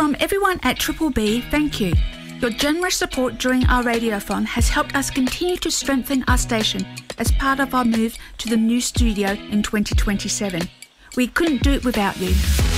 From everyone at Triple B, thank you. Your generous support during our radiothon has helped us continue to strengthen our station as part of our move to the new studio in 2027. We couldn't do it without you.